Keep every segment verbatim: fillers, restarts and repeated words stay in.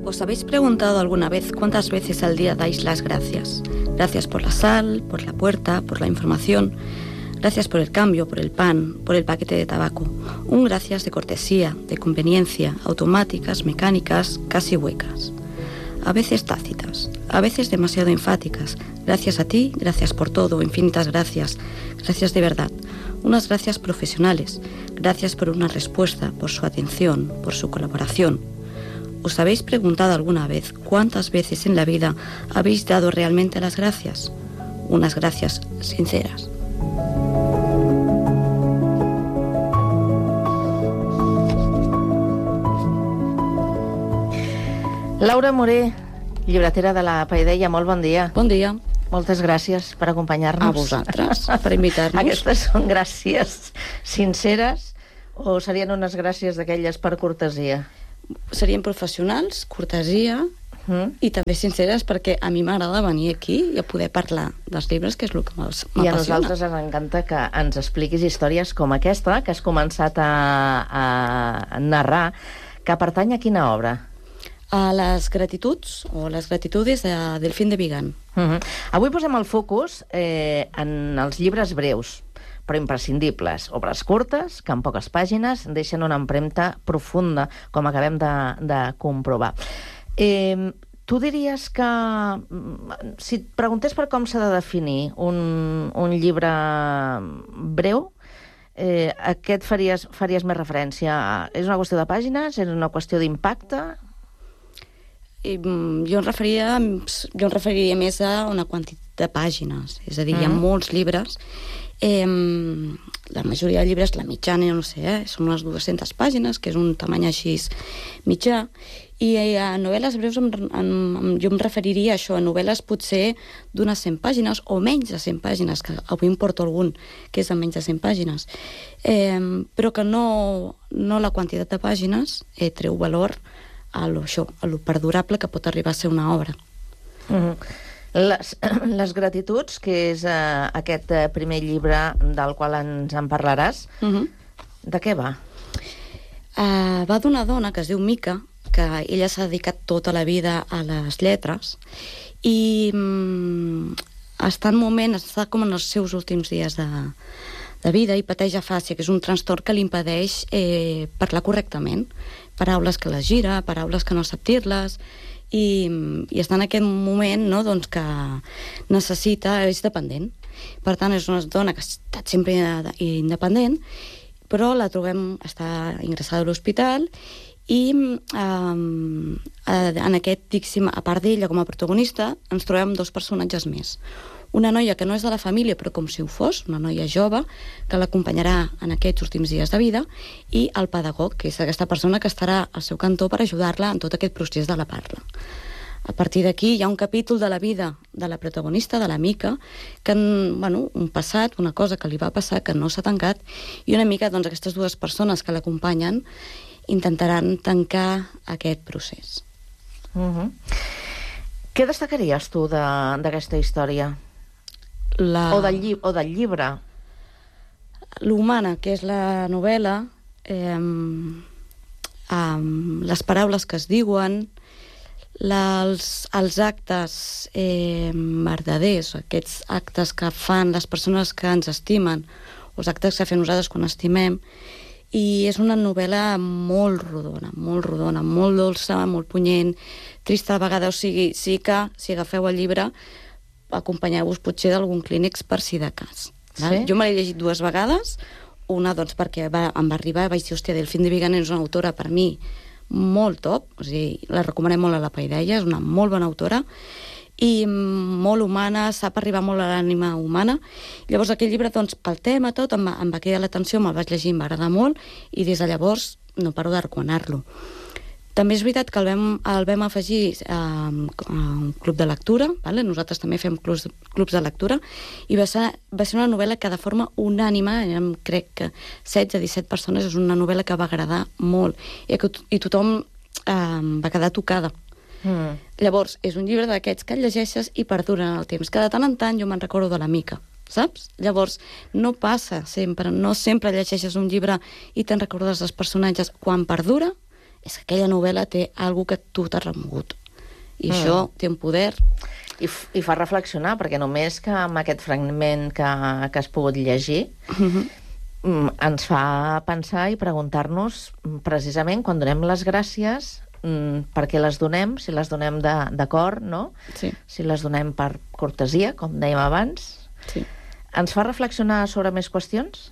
¿Os habéis preguntado alguna vez cuántas veces al día dais las gracias? Gracias por la sal, por la puerta, por la información. Gracias por el cambio, por el pan, por el paquete de tabaco. Un gracias de cortesía, de conveniencia, automáticas, mecánicas, casi huecas. A veces tácitas, a veces demasiado enfáticas. Gracias a ti, gracias por todo, infinitas gracias. Gracias de verdad. Unas gracias profesionales. Gracias por una respuesta, por su atención, por su colaboración. ¿Os habéis preguntado alguna vez cuántas veces en la vida habéis dado realmente las gracias? Unas gracias sinceras. Laura Moré, llibretera de la Paideia, molt bon dia. Bon dia. Moltes gràcies per acompanyar-nos. A vosaltres, per invitar-nos. Aquestes són gràcies sinceres o serien unes gràcies d'aquelles per cortesia? Serien professionals, cortesia Mm. i també sinceres, perquè a mi m'agrada venir aquí i a poder parlar dels llibres, que és el que m'apassiona. I a nosaltres ens encanta que ens expliquis històries com aquesta, que has començat a, a narrar, que pertany a quina obra? A les gratituds, o les gratitudes de Delfín de Vigan. Uh -huh. Avui posem el focus eh, en els llibres breus, però imprescindibles, obres curtes, que en poques pàgines deixen una empremta profunda, com acabem de, de comprovar. Eh, tu diries que, si et preguntés per com s'ha de definir un, un llibre breu, eh, a què et faries, faries més referència? És una qüestió de pàgines? És una qüestió d'impacte? I, jo, em referia, jo em referiria més a una quantitat de pàgines. És a dir, mm. hi ha molts llibres. Eh, la majoria de llibres, la mitjana, no sé, eh, són unes dues-centes pàgines, que és un tamany així mitjà. I a novel·les breus em, em, jo em referiria a això, a novel·les potser d'unes cent pàgines o menys de cent pàgines, que avui em porto algun que és de menys de cent pàgines, eh, però que no, no la quantitat de pàgines eh, treu valor a lo, això, a lo perdurable que pot arribar a ser una obra. Mm-hmm. Les, les gratituds, que és uh, aquest uh, primer llibre del qual ens en parlaràs, Mm-hmm. de què va? Uh, va d'una dona que es diu Mica, que ella s'ha dedicat tota la vida a les lletres i mm, està en moment, està com en els seus últims dies de, de vida i pateix afàsia, que és un trastorn que li impedeix eh, parlar correctament. Paraules que les gira, paraules que no sap dir-les, i, i està en aquest moment, no, doncs, que necessita, és dependent. Per tant, és una dona que ha estat sempre independent, però la trobem, està ingressada a l'hospital i um, en aquest, diguéssim, a part d'ella com a protagonista, ens trobem dos personatges més. Una noia que no és de la família, però com si ho fos, una noia jove, que l'acompanyarà en aquests últims dies de vida, i el pedagog, que és aquesta persona que estarà al seu cantó per ajudar-la en tot aquest procés de la parla. A partir d'aquí hi ha un capítol de la vida de la protagonista, de la Mica, que, bueno, un passat, una cosa que li va passar, que no s'ha tancat, i una mica, doncs, aquestes dues persones que l'acompanyen intentaran tancar aquest procés. Uh-huh. Què destacaries tu d'aquesta història? La... O, del lli o del llibre? L'humana, que és la novel·la, eh, um, les paraules que es diuen, la, els, els actes eh, verdaders, aquests actes que fan les persones que ens estimen, o els actes que fem nosaltres quan estimem, i és una novel·la molt rodona, molt rodona, molt dolça, molt punyent, trista a vegades. O sigui, sí que, si agafeu el llibre, acompanyeu-vos potser d'algun clínex per si de cas. Sí? Jo me l'he llegit dues vegades, una doncs perquè va, em va arribar i vaig dir, hòstia, Delfín de Vigan és una autora per mi molt top, o sigui, la recomanem molt a la Paideia, és una molt bona autora, i molt humana, sap arribar molt a l'ànima humana. Llavors aquell llibre, doncs, pel tema tot, em va, em va cridar l'atenció, me'l vaig llegir, em va agradar molt, i des de llavors no paro de recomanar-lo. També és veritat que el vam, el vam afegir a, a un club de lectura, vale? Nosaltres també fem clubs, clubs de lectura, i va ser, va ser una novel·la que de forma unànime, crec que setze o disset persones, és una novel·la que va agradar molt, i, que, i tothom eh, va quedar tocada. Mm. Llavors, és un llibre d'aquests que el llegeixes i perduren el temps, que de tant en tant jo me'n recordo de la Mica, saps? Llavors, no passa sempre, no sempre llegeixes un llibre i te'n recordes dels personatges. Quan perdura, és que aquella novel·la té alguna que tu t'has remogut. I mm. això té un poder... I, I fa reflexionar, perquè només que amb aquest fragment que, que has pogut llegir mm-hmm. ens fa pensar i preguntar-nos precisament quan donem les gràcies mm, per què les donem, si les donem de, de cor, no? Sí. Si les donem per cortesia, com dèiem abans. Sí. Ens fa reflexionar sobre més qüestions?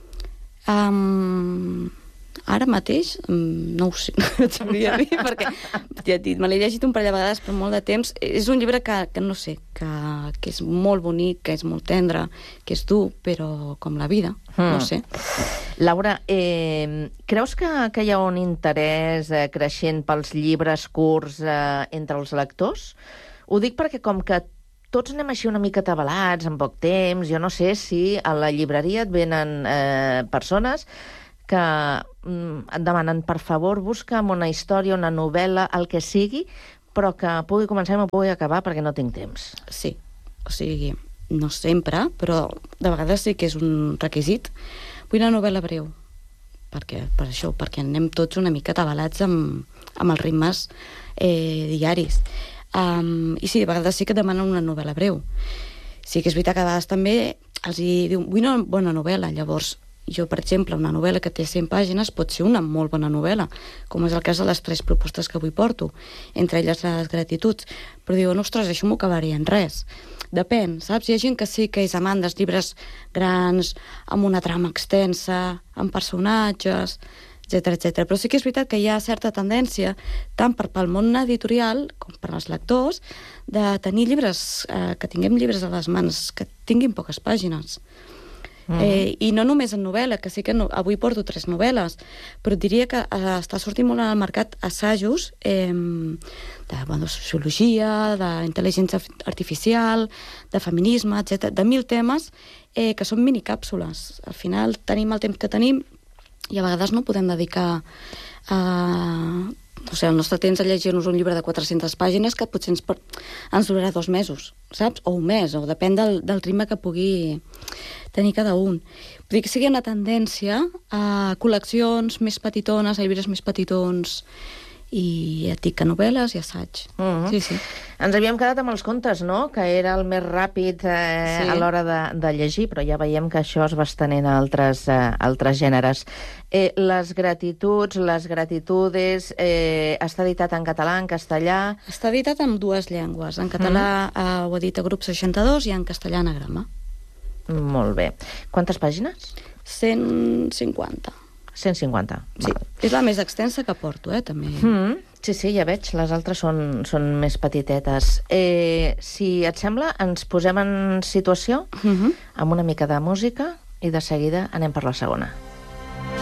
Um, ara mateix um, no ho sé, no et sabria dir, perquè ja et dit, me l'he llegit un parell de vegades per molt de temps. És un llibre que, que no sé, que, que és molt bonic, que és molt tendre, que és dur, però com la vida, mm. no sé. Laura, eh, creus que, que hi ha un interès eh, creixent pels llibres curts eh, entre els lectors? Ho dic perquè com que tots anem així una mica atabalats, en poc temps, jo no sé si a la llibreria et venen eh, persones que mm, et demanen, per favor, busca'm una història, una novel·la, el que sigui, però que pugui començar i no pugui acabar perquè no tinc temps. Sí, o sigui, no sempre, però de vegades sí que és un requisit. Vull una novel·la breu, perquè, per això, perquè anem tots una mica atabalats amb, amb els ritmes eh, diaris. Um, I sí, de vegades sí que demanen una novel·la breu. Sí que és veritat que a vegades també els hi diuen, vull una bona novel·la. Llavors, jo, per exemple, una novel·la que té cent pàgines pot ser una molt bona novel·la, com és el cas de les tres propostes que avui porto, entre elles les gratituds. Però diuen, ostres, això m'ho acabaria en res. Depèn, saps? Hi ha gent que sí que és amant dels llibres grans, amb una trama extensa, amb personatges, etcètera, etcètera. Però sí que és veritat que hi ha certa tendència, tant per pel món editorial com per als lectors, de tenir llibres, eh, que tinguem llibres a les mans, que tinguin poques pàgines. Mm. Eh, I no només en novel·la, que sí que no, avui porto tres novel·les, però diria que eh, està sortint molt al mercat assajos eh, de bueno, sociologia, d'intel·ligència artificial, de feminisme, etcètera, de mil temes eh, que són minicàpsules. Al final tenim el temps que tenim i a vegades no podem dedicar a... O sigui, el nostre temps a llegir-nos un llibre de quatre-centes pàgines que potser ens, ens durarà dos mesos, saps? O un mes, o depèn del, del ritme que pugui tenir cada un. Vull dir que sigui una tendència a col·leccions més petitones, a llibres més petitons, i et dic que novel·les i assaig. Mm-hmm. Sí, sí. Ens havíem quedat amb els contes, no?, que era el més ràpid eh, sí. a l'hora de, de llegir, però ja veiem que això es va estenent a altres, eh, altres gèneres. Eh, les gratituds, les gratitudes, eh, està editat en català, en castellà? Està editat en dues llengües. En català mm. eh, ho edita Grup seixanta-dos i en castellà Anagrama. Molt bé. Quantes pàgines? cent cinquanta. cent cinquanta. Sí, val. És la més extensa que porto, eh, també. Mm, sí, sí, ja veig, les altres són, són més petitetes. Eh, si et sembla, ens posem en situació mm-hmm. amb una mica de música i de seguida anem per la segona.